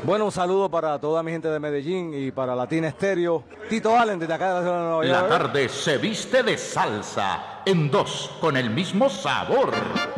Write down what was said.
Bueno, un saludo para toda mi gente de Medellín y para Latina Estéreo. Tito Allen, desde acá de la ciudad de Nueva York. La tarde se viste de salsa, en dos, con el mismo sabor.